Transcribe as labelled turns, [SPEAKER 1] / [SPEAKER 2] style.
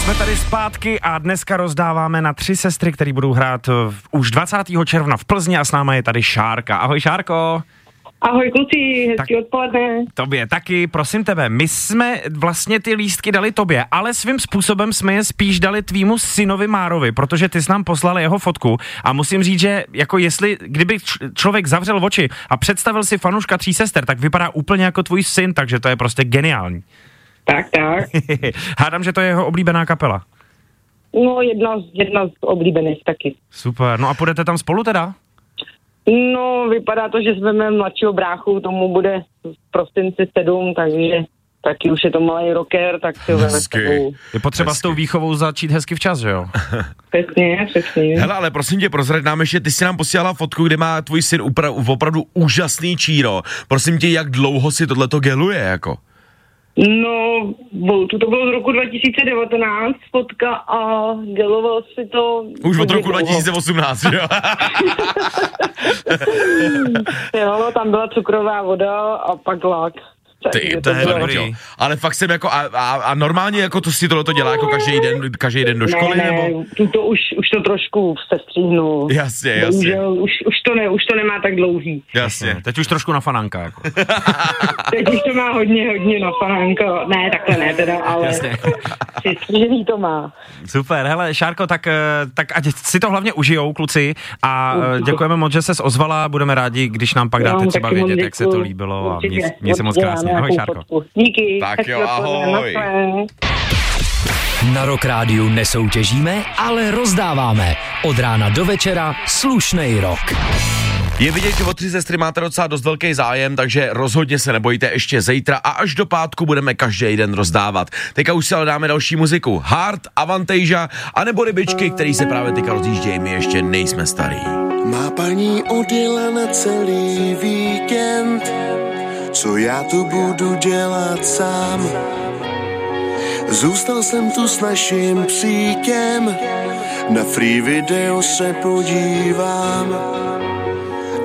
[SPEAKER 1] Jsme tady zpátky a dneska rozdáváme na 3 sestry, které budou hrát už 20. června v Plzni a s náma je tady Šárka. Ahoj Šárko.
[SPEAKER 2] Ahoj kluci, hezký odpoledne.
[SPEAKER 1] Tobě taky, prosím tebe, my jsme vlastně ty lístky dali tobě, ale svým způsobem jsme je spíš dali tvýmu synovi Márovi, protože ty jsi nám poslal jeho fotku a musím říct, že jako kdyby člověk zavřel oči a představil si fanouška 3 sester, tak vypadá úplně jako tvůj syn, takže to je prostě geniální.
[SPEAKER 2] Tak.
[SPEAKER 1] Hádám, že to je jeho oblíbená kapela.
[SPEAKER 2] No, jedna z oblíbených taky.
[SPEAKER 1] Super, no a půjdete tam spolu teda?
[SPEAKER 2] No, vypadá to, že jsme mladšího bráchu, tomu bude v prosinci 7, takže taky už je to malý rocker, tak si ho veme s tebou.
[SPEAKER 1] Je potřeba s tou výchovou začít hezky včas, že jo?
[SPEAKER 2] Přesně.
[SPEAKER 3] Hele, ale prosím tě, prozrať nám ještě, ty jsi nám posílala fotku, kde má tvůj syn opravdu úžasný číro. Prosím tě, jak dlouho si tohleto geluje, jako?
[SPEAKER 2] No, to bylo z roku 2019 fotka a geloval si to...
[SPEAKER 3] Už od roku 2018, jo?
[SPEAKER 2] Jo, tam byla cukrová voda a pak lak.
[SPEAKER 3] To je dobrý. Ale fakt jsem jako, a normálně jako to si tohleto dělá jako každý den do školy,
[SPEAKER 2] ne,
[SPEAKER 3] nebo?
[SPEAKER 2] Už to trošku sestříhnu.
[SPEAKER 3] Jasně.
[SPEAKER 2] Už to nemá tak dlouhý.
[SPEAKER 3] Jasně.
[SPEAKER 1] Teď už trošku na fanánka, jako.
[SPEAKER 2] Teď už to má hodně na fanánka. Ne, takhle ne teda, ale přistřížený to má.
[SPEAKER 1] Super, hele, Šárko, tak ať si to hlavně užijou, kluci, a děkujeme moc, že ses ozvala, budeme rádi, když nám pak dáte třeba vědět, jak se to líbilo a měj se moc krásně. Ahoj, Šárko.
[SPEAKER 2] Díky.
[SPEAKER 3] Tak jo, ahoj.
[SPEAKER 4] Na Rock Rádiu nesoutěžíme, ale rozdáváme. Od rána do večera slušnej rock.
[SPEAKER 3] Je vidět, že o 3 sestry máte docela dost velký zájem, takže rozhodně se nebojte, ještě zítra a až do pátku budeme každý den rozdávat. Teďka už si ale dáme další muziku. Hard, Avantasia, anebo Rybičky, který se právě teďka rozjíždějí, my ještě nejsme starý.
[SPEAKER 5] Má paní odjela na celý víkend, co já tu budu dělat sám. Zůstal jsem tu s naším psíkem, na free video se podívám.